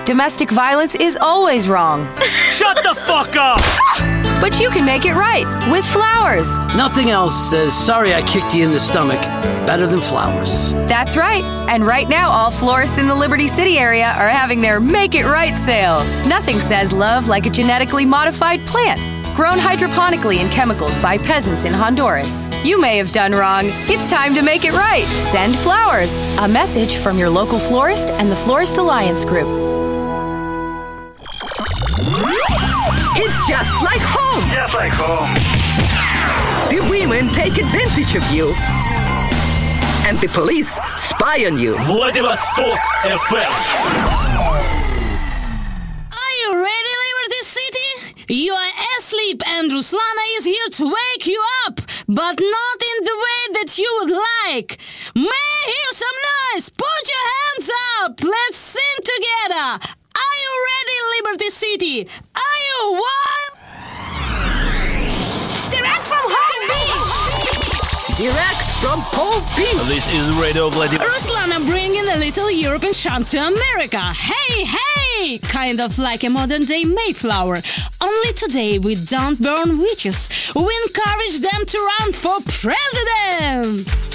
Domestic violence is always wrong. Shut the fuck up! But you can make it right with flowers. Nothing else says sorry I kicked you in the stomach better than flowers. That's right. And right now, all florists in the Liberty City area are having their Make It Right sale. Nothing says love like a genetically modified plant, grown hydroponically in chemicals by peasants in Honduras. You may have done wrong. It's time to make it right. Send flowers. A message from your local florist and the Florist Alliance Group. It's just like home. Just like home. The women take advantage of you. And the police spy on you. Vladivostok FM. Are you ready, Liberty City? You are asleep and Ruslana is here to wake you up, but not in the way that you would like. May I hear some noise? Put your hands up. Let's sing together. Are you ready, Liberty City? Are you wild? Direct from Home Beach! Direct from Home Beach. This is Radio Vladivostok. Ruslana bringing a little European charm to America. Hey, hey! Kind of like a modern-day Mayflower. Only today we don't burn witches. We encourage them to run for president.